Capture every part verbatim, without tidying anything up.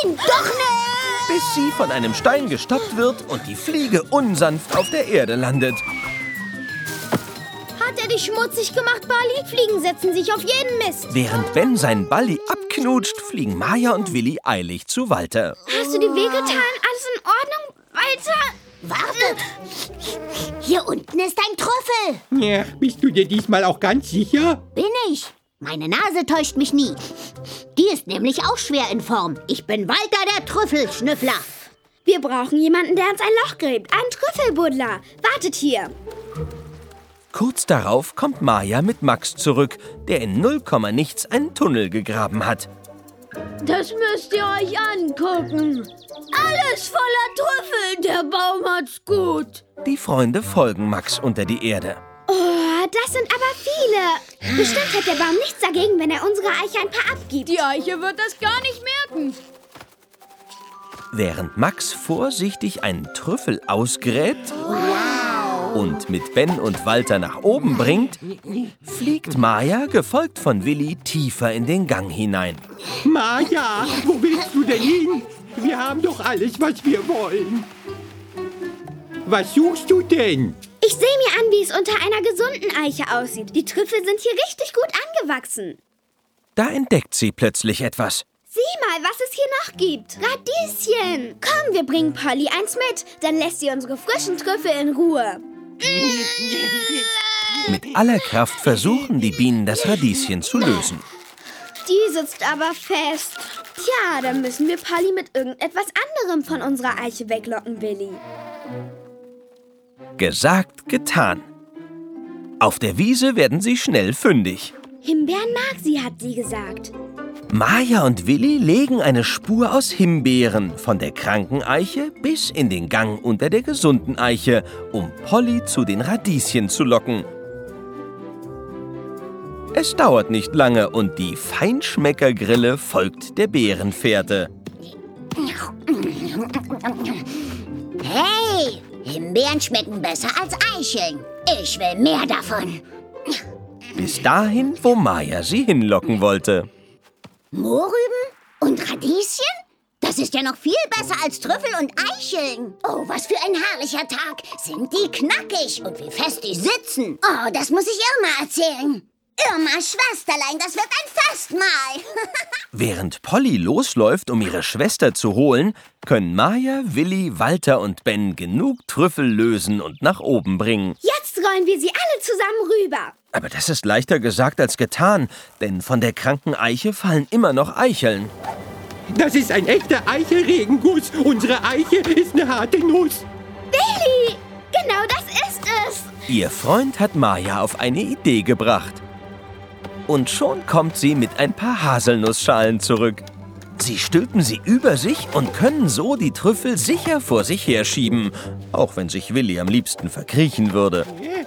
Nein, doch nicht! Bis sie von einem Stein gestoppt wird und die Fliege unsanft auf der Erde landet. Hat er dich schmutzig gemacht, Balli? Fliegen setzen sich auf jeden Mist. Während Ben seinen Balli abknutscht, fliegen Maja und Willi eilig zu Walter. Hast du dir wehgetan? Alles in Ordnung, Walter? Warte! Hier unten ist ein Trüffel. Ja, bist du dir diesmal auch ganz sicher? Bin ich. Meine Nase täuscht mich nie. Die ist nämlich auch schwer in Form. Ich bin Walter, der Trüffelschnüffler. Wir brauchen jemanden, der uns ein Loch gräbt. Einen Trüffelbuddler. Wartet hier. Kurz darauf kommt Maja mit Max zurück, der in null Komma nichts einen Tunnel gegraben hat. Das müsst ihr euch angucken. Alles voller Trüffel. Der Baum hat's gut. Die Freunde folgen Max unter die Erde. Oh, das sind aber viele. Bestimmt hat der Baum nichts dagegen, wenn er unsere Eiche ein paar abgibt. Die Eiche wird das gar nicht merken. Während Max vorsichtig einen Trüffel ausgräbt und mit Ben und Walter nach oben bringt, fliegt Maja, gefolgt von Willi, tiefer in den Gang hinein. Maja, wo willst du denn hin? Wir haben doch alles, was wir wollen. Was suchst du denn? Ich sehe mir an, wie es unter einer gesunden Eiche aussieht. Die Trüffel sind hier richtig gut angewachsen. Da entdeckt sie plötzlich etwas. Sieh mal, was es hier noch gibt. Radieschen. Komm, wir bringen Polly eins mit. Dann lässt sie unsere frischen Trüffel in Ruhe. Mit aller Kraft versuchen die Bienen, das Radieschen zu lösen. Die sitzt aber fest. Tja, dann müssen wir Polly mit irgendetwas anderem von unserer Eiche weglocken, Willi. Gesagt, getan. Auf der Wiese werden sie schnell fündig. Himbeeren mag sie, hat sie gesagt. Maja und Willi legen eine Spur aus Himbeeren von der kranken Eiche bis in den Gang unter der gesunden Eiche, um Polly zu den Radieschen zu locken. Es dauert nicht lange und die Feinschmeckergrille folgt der Beerenfährte. Hey, Himbeeren schmecken besser als Eicheln. Ich will mehr davon. Bis dahin, wo Maja sie hinlocken wollte. Mohrrüben und Radieschen? Das ist ja noch viel besser als Trüffel und Eicheln. Oh, was für ein herrlicher Tag. Sind die knackig und wie fest die sitzen. Oh, das muss ich Irma erzählen. Irma, Schwesterlein, das wird ein Festmahl. Während Polly losläuft, um ihre Schwester zu holen, können Maja, Willi, Walter und Ben genug Trüffel lösen und nach oben bringen. Jetzt rollen wir sie alle zusammen rüber. Aber das ist leichter gesagt als getan, denn von der kranken Eiche fallen immer noch Eicheln. Das ist ein echter Eichelregenguss. Unsere Eiche ist eine harte Nuss. Willi, genau das ist es. Ihr Freund hat Maja auf eine Idee gebracht. Und schon kommt sie mit ein paar Haselnussschalen zurück. Sie stülpen sie über sich und können so die Trüffel sicher vor sich herschieben, auch wenn sich Willi am liebsten verkriechen würde.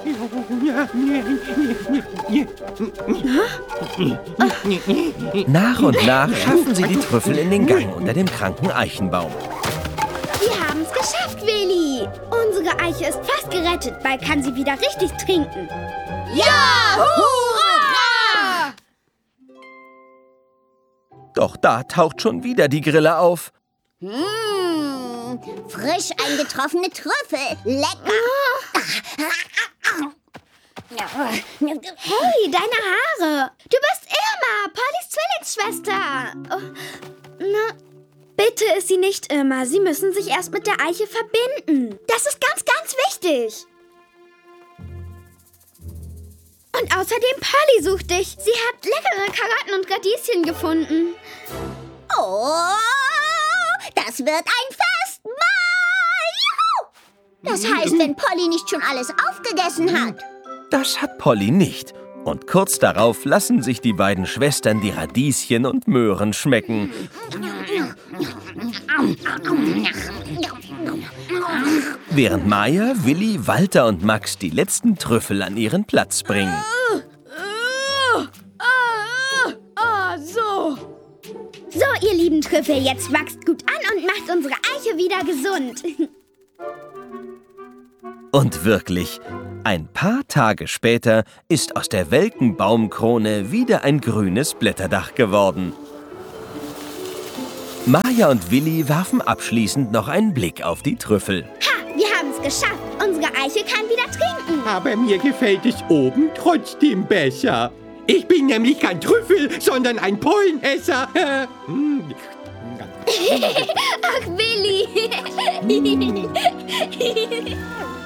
Nach und nach schaffen sie die Trüffel in den Gang unter dem kranken Eichenbaum. Wir haben es geschafft, Willi. Unsere Eiche ist fast gerettet, bald kann sie wieder richtig trinken. Ja! Hurra! Doch da taucht schon wieder die Grille auf. Mmh, frisch eingetroffene Trüffel. Lecker. Hey, deine Haare. Du bist Irma, Pollys Zwillingsschwester. Oh, na, bitte ist sie nicht Irma. Sie müssen sich erst mit der Eiche verbinden. Das ist ganz, ganz wichtig. Und außerdem, Polly sucht dich. Sie hat leckere Karotten und Radieschen gefunden. Oh, das wird ein Festmahl. Juhu! Das heißt, wenn Polly nicht schon alles aufgegessen hat. Das hat Polly nicht. Und kurz darauf lassen sich die beiden Schwestern die Radieschen und Möhren schmecken. Während Maja, Willi, Walter und Max die letzten Trüffel an ihren Platz bringen. Ah, so. So, ihr lieben Trüffel, jetzt wachst gut an und macht unsere Eiche wieder gesund. Und wirklich, ein paar Tage später ist aus der welken Baumkrone wieder ein grünes Blätterdach geworden. Maja und Willi werfen abschließend noch einen Blick auf die Trüffel. Ha, wir haben es geschafft. Unsere Eiche kann wieder trinken. Aber mir gefällt es oben trotzdem besser. Ich bin nämlich kein Trüffel, sondern ein Pollenesser. Ach, Willi.